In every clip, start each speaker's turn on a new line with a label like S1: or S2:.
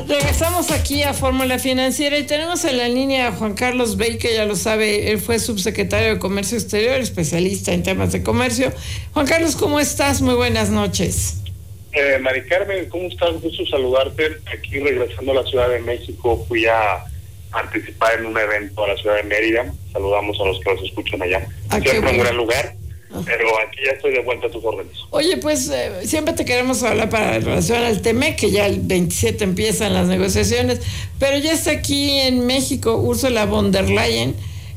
S1: Regresamos aquí a Fórmula Financiera y tenemos en la línea a Juan Carlos Baker, ya lo sabe, él fue subsecretario de Comercio Exterior, especialista en temas de comercio. Juan Carlos, ¿cómo estás? Muy buenas noches.
S2: Mari Carmen, ¿cómo estás? Gusto saludarte. Aquí regresando a la Ciudad de México, fui a participar en un evento a la Ciudad de Mérida. Saludamos a los que nos escuchan allá. Siempre un gran lugar. Pero aquí ya estoy de vuelta a tus órdenes.
S1: Oye, pues siempre te queremos hablar en relación al TEMEC, que ya el 27 empiezan las negociaciones, pero ya está aquí en México Ursula von der Leyen,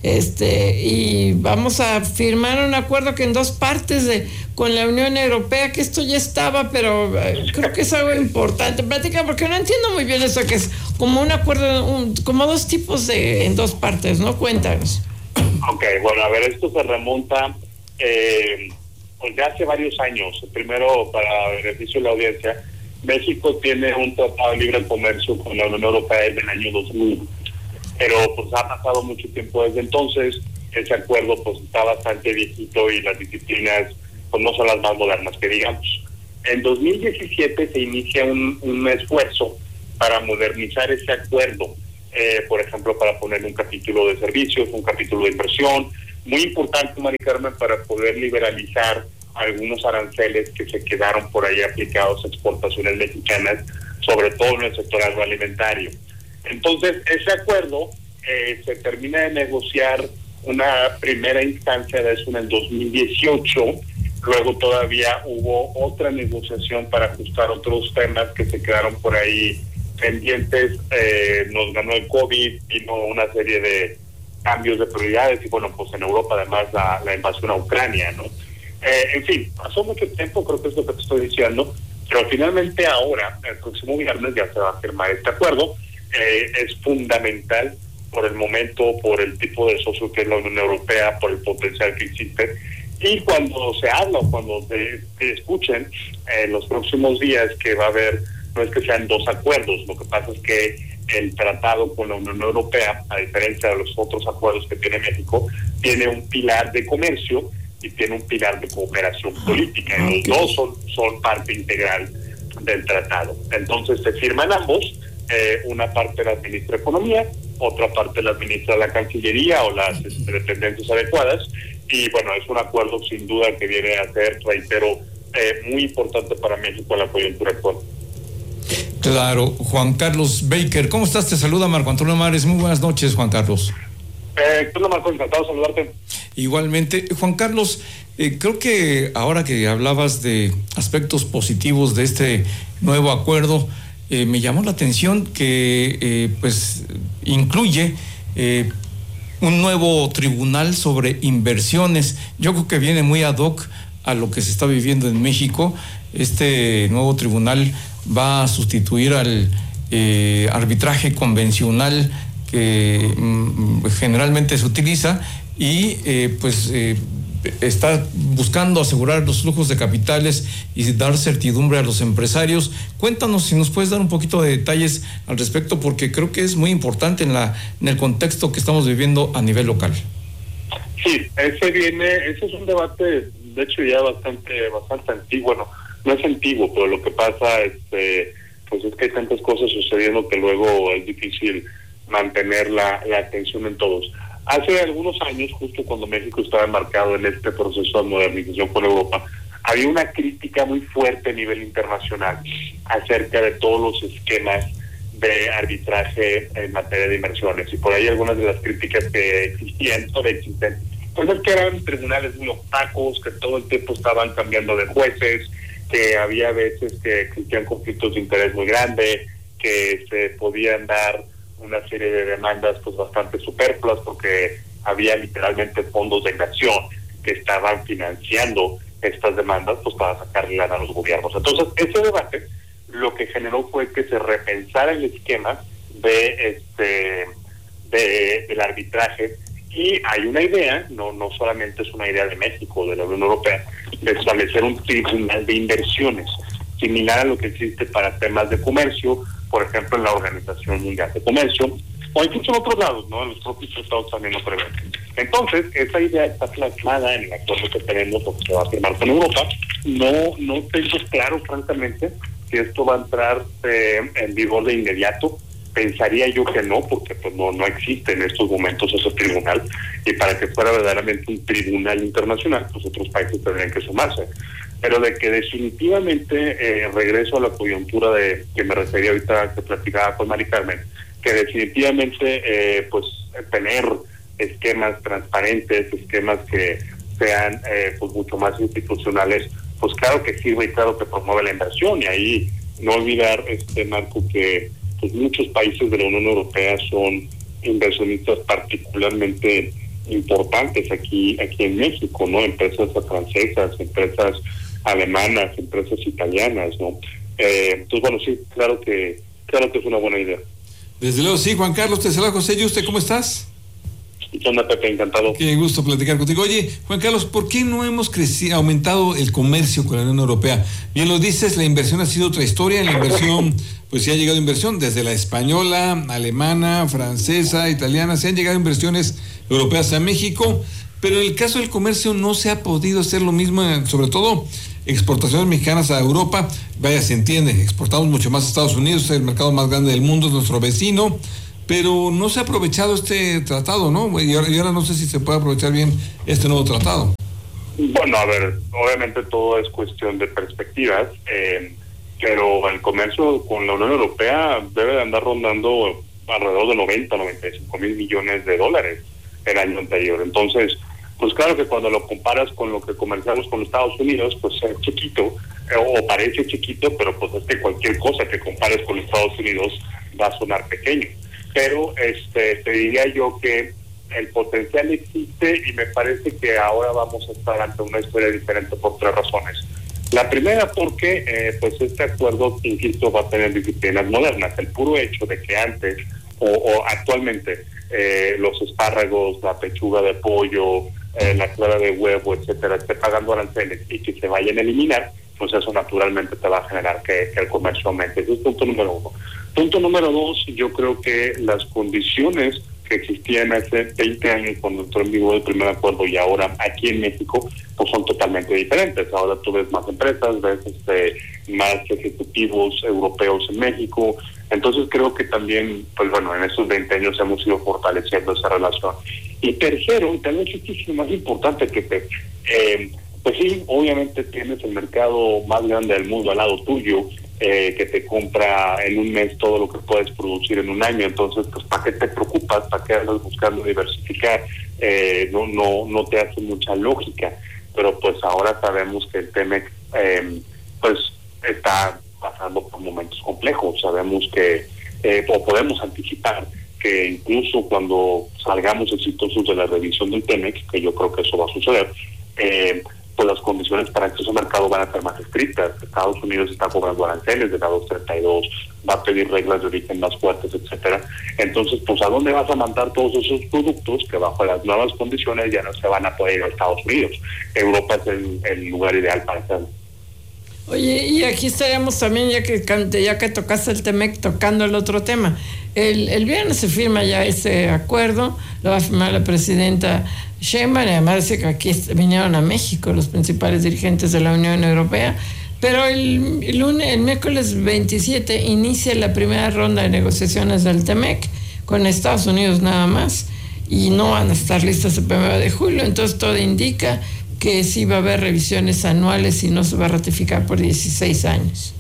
S1: y vamos a firmar un acuerdo que en dos partes con la Unión Europea, que esto ya estaba, pero creo que es algo importante. Platica, porque no entiendo muy bien eso, que es como un acuerdo, como dos tipos en dos partes, ¿no? Cuéntanos.
S2: Ok, bueno, a ver, esto se remonta pues ya hace varios años. Primero, para beneficio de la audiencia, México tiene un tratado de libre comercio con la Unión Europea desde el año 2000, pero pues ha pasado mucho tiempo desde entonces. Ese acuerdo pues está bastante viejito y las disciplinas pues no son las más modernas que digamos. En 2017 se inicia un esfuerzo para modernizar ese acuerdo, por ejemplo, para poner un capítulo de servicios, un capítulo de inversión, muy importante, Mari Carmen, para poder liberalizar algunos aranceles que se quedaron por ahí aplicados a exportaciones mexicanas, sobre todo en el sector agroalimentario. Entonces, ese acuerdo se termina de negociar una primera instancia de eso en el 2018, luego todavía hubo otra negociación para ajustar otros temas que se quedaron por ahí pendientes. Nos ganó el COVID, vino una serie de cambios de prioridades y bueno, pues en Europa además la invasión a Ucrania, ¿no? En fin, pasó mucho tiempo, creo que es lo que te estoy diciendo, pero finalmente ahora, el próximo viernes ya se va a firmar este acuerdo. Es fundamental por el momento, por el tipo de socio que es la Unión Europea, por el potencial que existe, y cuando se habla o cuando te escuchen en los próximos días que va a haber, no es que sean dos acuerdos, lo que pasa es que el tratado con la Unión Europea, a diferencia de los otros acuerdos que tiene México, tiene un pilar de comercio y tiene un pilar de cooperación política. Y los dos son parte integral del tratado. Entonces se firman ambos, una parte la administra Economía, otra parte la administra la Cancillería o las dependencias adecuadas, y bueno, es un acuerdo sin duda que viene a ser, reitero, muy importante para México en la coyuntura actual.
S3: Claro, Juan Carlos Baker, ¿cómo estás? Te saluda Marco Antonio Mares. Muy buenas noches, Juan Carlos.
S2: Hola, Marco, encantado de saludarte.
S3: Igualmente, Juan Carlos, creo que ahora que hablabas de aspectos positivos de este nuevo acuerdo, me llamó la atención que pues incluye un nuevo tribunal sobre inversiones. Yo creo que viene muy ad hoc a lo que se está viviendo en México. Este nuevo tribunal va a sustituir al arbitraje convencional que generalmente se utiliza y está buscando asegurar los flujos de capitales y dar certidumbre a los empresarios. Cuéntanos si nos puedes dar un poquito de detalles al respecto, porque creo que es muy importante en el contexto que estamos viviendo a nivel local.
S2: Sí, ese es un debate, de hecho ya bastante antiguo. No es antiguo, pero lo que pasa pues es que hay tantas cosas sucediendo que luego es difícil mantener la atención en todos. Hace algunos años, justo cuando México estaba embarcado en este proceso de modernización con Europa, había una crítica muy fuerte a nivel internacional acerca de todos los esquemas de arbitraje en materia de inversiones. Y por ahí algunas de las críticas que existían, pues es que eran tribunales muy opacos, que todo el tiempo estaban cambiando de jueces, que había veces que existían conflictos de interés muy grandes, que se podían dar una serie de demandas pues bastante superfluas porque había literalmente fondos de inversión que estaban financiando estas demandas pues para sacarle lana a los gobiernos. Entonces, ese debate lo que generó fue que se repensara el esquema del arbitraje, y hay una idea, no solamente es una idea de México, de la Unión Europea, de establecer un tribunal de inversiones, similar a lo que existe para temas de comercio, por ejemplo, en la Organización Mundial de Comercio, o incluso en otros lados, ¿no? En los propios tratados también lo prevén. Entonces, esa idea está plasmada en el acuerdo que tenemos o que se va a firmar con Europa. No tengo claro, francamente, si esto va a entrar en vigor de inmediato. Pensaría yo que no, porque pues no existe en estos momentos ese tribunal, y para que fuera verdaderamente un tribunal internacional, pues otros países tendrían que sumarse. Pero de que definitivamente, regreso a la coyuntura de que me refería ahorita, que platicaba con Mari Carmen, que definitivamente pues tener esquemas transparentes, esquemas que sean pues mucho más institucionales, pues claro que sirve y claro que promueve la inversión. Y ahí no olvidar, Marco, que pues muchos países de la Unión Europea son inversionistas particularmente importantes aquí en México, ¿no? Empresas francesas, empresas alemanas, empresas italianas, ¿no? Entonces, bueno, sí, claro que es una buena idea.
S4: Desde luego, sí. Juan Carlos, te saluda José. ¿Y usted cómo estás?
S2: ¿Qué onda, Pepe? Encantado.
S4: Qué gusto platicar contigo. Oye, Juan Carlos, ¿por qué no hemos aumentado el comercio con la Unión Europea? Bien lo dices, la inversión ha sido otra historia. En la inversión, pues sí ha llegado inversión desde la española, alemana, francesa, italiana. Se han llegado inversiones europeas a México, pero en el caso del comercio no se ha podido hacer lo mismo, sobre todo exportaciones mexicanas a Europa. Vaya, se entiende, exportamos mucho más a Estados Unidos, es el mercado más grande del mundo, es nuestro vecino, pero no se ha aprovechado este tratado, ¿no? Y ahora no sé si se puede aprovechar bien este nuevo tratado.
S2: Bueno, a ver, obviamente todo es cuestión de perspectivas, pero el comercio con la Unión Europea debe de andar rondando alrededor de 95 mil millones de dólares el año anterior. Entonces, pues claro que cuando lo comparas con lo que comerciamos con Estados Unidos, pues es chiquito, o parece chiquito, pero pues es que cualquier cosa que compares con Estados Unidos va a sonar pequeño. Pero te diría yo que el potencial existe, y me parece que ahora vamos a estar ante una historia diferente por 3 razones. La primera, porque pues este acuerdo, insisto, va a tener disciplinas modernas. El puro hecho de que antes o actualmente los espárragos, la pechuga de pollo, la clara de huevo, etcétera, esté pagando aranceles y que se vayan a eliminar, pues eso naturalmente te va a generar que el comercio aumente. Ese es punto número 1. Punto número 2, yo creo que las condiciones que existían hace 20 años cuando entró en vigor el primer acuerdo y ahora aquí en México, pues son totalmente diferentes. Ahora tú ves más empresas, ves más ejecutivos europeos en México. Entonces creo que también, pues bueno, en estos 20 años hemos ido fortaleciendo esa relación. Y tercero, y tal vez es lo más importante, que pues sí, obviamente tienes el mercado más grande del mundo al lado tuyo, que te compra en un mes todo lo que puedes producir en un año. Entonces, pues ¿para qué te preocupas? ¿Para qué andas buscando diversificar? No te hace mucha lógica. Pero pues ahora sabemos que el TEMEC pues está pasando por momentos complejos. Sabemos que o podemos anticipar que incluso cuando salgamos exitosos de la revisión del TEMEC, que yo creo que eso va a suceder, pues las condiciones para acceso al mercado van a ser más estrictas. Estados Unidos está cobrando aranceles de la 232, va a pedir reglas de origen más fuertes, etcétera. Entonces, pues ¿a dónde vas a mandar todos esos productos que bajo las nuevas condiciones ya no se van a poder ir a Estados Unidos? Europa es el lugar ideal para hacerlo.
S1: Oye, y aquí estaríamos también, ya que tocaste el TEMEC, tocando el otro tema. El viernes se firma ya ese acuerdo, lo va a firmar la presidenta Sheinbaum, y además que aquí vinieron a México los principales dirigentes de la Unión Europea, pero el miércoles 27 inicia la primera ronda de negociaciones del TEMEC con Estados Unidos nada más, y no van a estar listas el 1 de julio, entonces todo indica que sí va a haber revisiones anuales y no se va a ratificar por 16 años.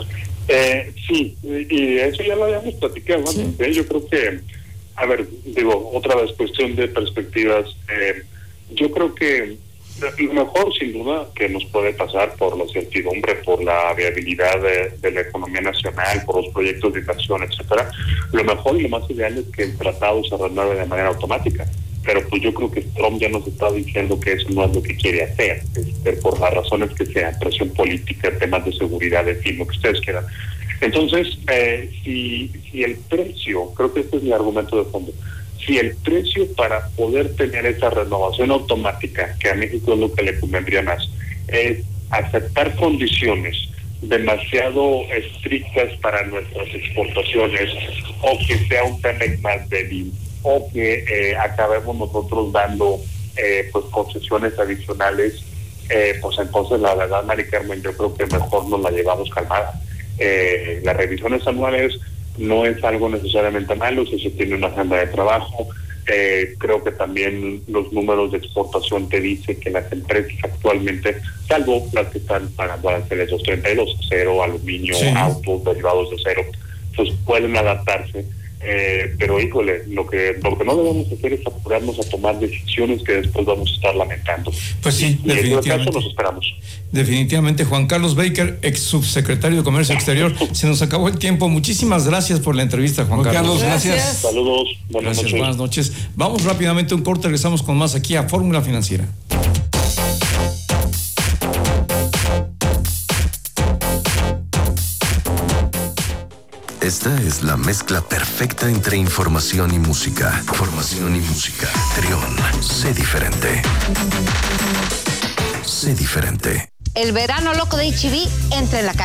S2: Sí, y eso ya lo habíamos platicado antes. Sí. Yo creo que, a ver, digo, otra vez, cuestión de perspectivas. Yo creo que lo mejor, sin duda, que nos puede pasar por la certidumbre, por la viabilidad de la economía nacional, por los proyectos de inversión, etcétera, lo mejor y lo más ideal es que el tratado se renueve de manera automática. Pero pues yo creo que Trump ya nos está diciendo que eso no es lo que quiere hacer, por las razones que sean, presión política, temas de seguridad, en fin, lo que ustedes quieran. Entonces, si el precio, creo que este es mi argumento de fondo, si el precio para poder tener esa renovación automática, que a México es lo que le convendría más, es aceptar condiciones demasiado estrictas para nuestras exportaciones, o que sea un TEMEC más débil, o que acabemos nosotros dando pues concesiones adicionales, pues entonces la verdad, Mari Carmen, yo creo que mejor nos la llevamos calmada. Las revisiones anuales no es algo necesariamente malo si se tiene una agenda de trabajo. Creo que también los números de exportación te dicen que las empresas actualmente, salvo las que están pagando aranceles 232, acero, aluminio, autos, derivados de acero, pues pueden adaptarse. Pero híjole, lo que no debemos hacer es apurarnos a tomar decisiones que después vamos a estar lamentando.
S3: Pues sí,
S2: y
S3: definitivamente.
S2: En ese caso nos esperamos.
S3: Definitivamente. Juan Carlos Baker, ex subsecretario de Comercio Exterior. Se nos acabó el tiempo. Muchísimas gracias por la entrevista, Juan Carlos.
S4: Gracias.
S2: Saludos, buenas noches.
S3: Buenas noches. Vamos rápidamente a un corte, regresamos con más aquí a Fórmula Financiera.
S5: Esta es la mezcla perfecta entre información y música. Información y música. Trión, sé diferente. Sé diferente.
S6: El verano loco de HB entra en la calle.